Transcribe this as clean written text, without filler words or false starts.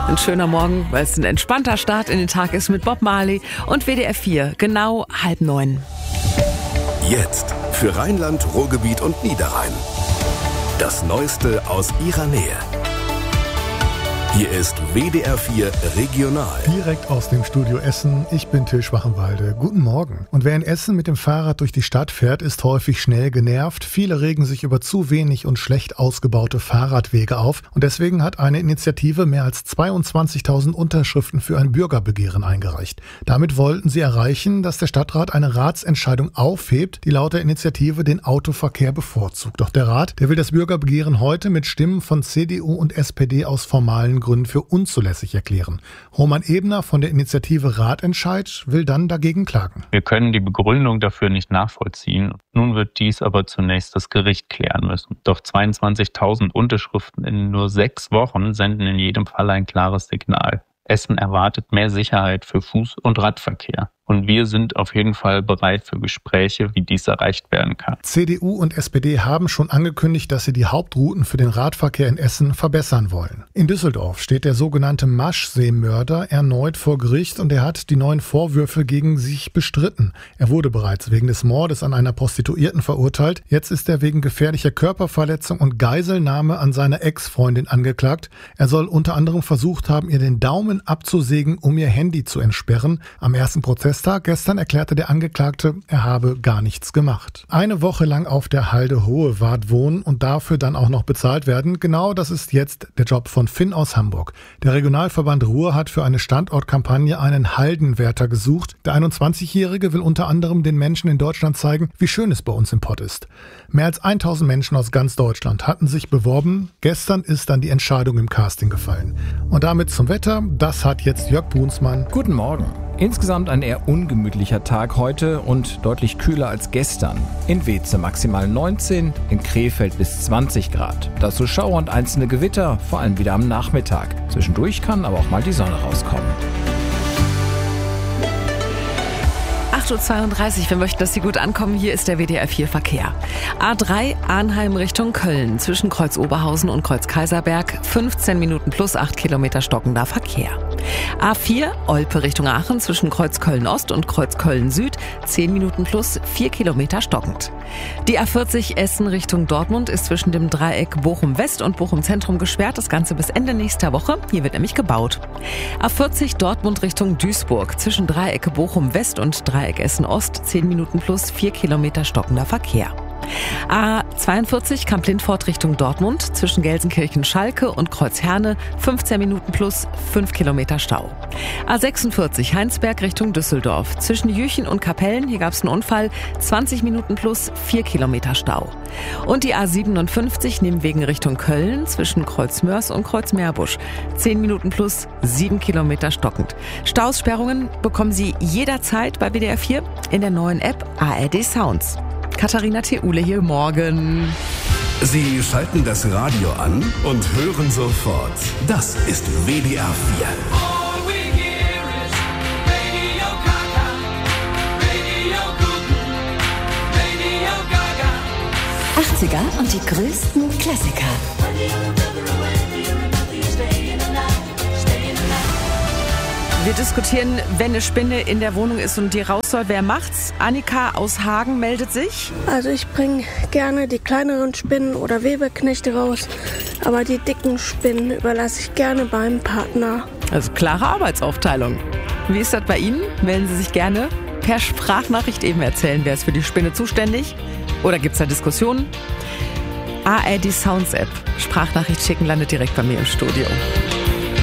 Ein schöner Morgen, weil es ein entspannter Start in den Tag ist mit Bob Marley und WDR 4, genau 8:30. Jetzt für Rheinland, Ruhrgebiet und Niederrhein. Das Neueste aus ihrer Nähe. Hier ist WDR 4 Regional. Direkt aus dem Studio Essen. Ich bin Till Schwachenwalde. Guten Morgen. Und wer in Essen mit dem Fahrrad durch die Stadt fährt, ist häufig schnell genervt. Viele regen sich über zu wenig und schlecht ausgebaute Fahrradwege auf. Und deswegen hat eine Initiative mehr als 22.000 Unterschriften für ein Bürgerbegehren eingereicht. Damit wollten sie erreichen, dass der Stadtrat eine Ratsentscheidung aufhebt, die laut der Initiative den Autoverkehr bevorzugt. Doch der Rat, der will das Bürgerbegehren heute mit Stimmen von CDU und SPD aus formalen Gründen für unzulässig erklären. Roman Ebner von der Initiative Ratentscheid will dann dagegen klagen. Wir können die Begründung dafür nicht nachvollziehen. Nun wird dies aber zunächst das Gericht klären müssen. Doch 22.000 Unterschriften in nur 6 Wochen senden in jedem Fall ein klares Signal. Essen erwartet mehr Sicherheit für Fuß- und Radverkehr. Und wir sind auf jeden Fall bereit für Gespräche, wie dies erreicht werden kann. CDU und SPD haben schon angekündigt, dass sie die Hauptrouten für den Radverkehr in Essen verbessern wollen. In Düsseldorf steht der sogenannte Maschsee-Mörder erneut vor Gericht und er hat die neuen Vorwürfe gegen sich bestritten. Er wurde bereits wegen des Mordes an einer Prostituierten verurteilt. Jetzt ist er wegen gefährlicher Körperverletzung und Geiselnahme an seiner Ex-Freundin angeklagt. Er soll unter anderem versucht haben, ihr den Daumen abzusägen, um ihr Handy zu entsperren. Am ersten Prozesstag gestern erklärte der Angeklagte, er habe gar nichts gemacht. Eine Woche lang auf der Halde Hohewart wohnen und dafür dann auch noch bezahlt werden, genau das ist jetzt der Job von Finn aus Hamburg. Der Regionalverband Ruhr hat für eine Standortkampagne einen Haldenwärter gesucht. Der 21-Jährige will unter anderem den Menschen in Deutschland zeigen, wie schön es bei uns im Pott ist. Mehr als 1000 Menschen aus ganz Deutschland hatten sich beworben. Gestern ist dann die Entscheidung im Casting gefallen. Und damit zum Wetter, das hat jetzt Jörg Brunsmann. Guten Morgen. Insgesamt ein eher ungemütlicher Tag heute und deutlich kühler als gestern. In Weeze maximal 19, in Krefeld bis 20 Grad. Dazu Schauer und einzelne Gewitter, vor allem wieder am Nachmittag. Zwischendurch kann aber auch mal die Sonne rauskommen. 8:32 Uhr, wir möchten, dass Sie gut ankommen. Hier ist der WDR 4 Verkehr. A3 Arnheim Richtung Köln, zwischen Kreuz Oberhausen und Kreuz Kaiserberg, 15 Minuten plus 8 Kilometer stockender Verkehr. A4 Olpe Richtung Aachen, zwischen Kreuz Köln Ost und Kreuz Köln Süd, 10 Minuten plus 4 Kilometer stockend. Die A40 Essen Richtung Dortmund ist zwischen dem Dreieck Bochum West und Bochum Zentrum gesperrt, das Ganze bis Ende nächster Woche. Hier wird nämlich gebaut. A40 Dortmund Richtung Duisburg, zwischen Dreieck Bochum West und Dreieck Essen Ost, 10 Minuten plus 4 Kilometer stockender Verkehr. A42 Kamp-Lindfort Richtung Dortmund, zwischen Gelsenkirchen-Schalke und Kreuz-Herne, 15 Minuten plus 5 Kilometer Stau. A46 Heinsberg Richtung Düsseldorf, zwischen Jüchen und Kapellen, hier gab es einen Unfall, 20 Minuten plus 4 Kilometer Stau. Und die A57 Nimwegen Richtung Köln, zwischen Kreuz-Mörs und Kreuz-Meerbusch, 10 Minuten plus 7 Kilometer stockend. Staussperrungen bekommen Sie jederzeit bei WDR 4 in der neuen App ARD Sounds. Katharina Theule hier, morgen. Sie schalten das Radio an und hören sofort. Das ist WDR 4. 80er und die größten Klassiker. Wir diskutieren, wenn eine Spinne in der Wohnung ist und die raus soll, wer macht's? Annika aus Hagen meldet sich. Also ich bringe gerne die kleineren Spinnen oder Weberknechte raus, aber die dicken Spinnen überlasse ich gerne beim Partner. Also klare Arbeitsaufteilung. Wie ist das bei Ihnen? Melden Sie sich gerne per Sprachnachricht eben erzählen, wer ist für die Spinne zuständig? Oder gibt's da Diskussionen? ARD Sounds App. Sprachnachricht schicken, landet direkt bei mir im Studio.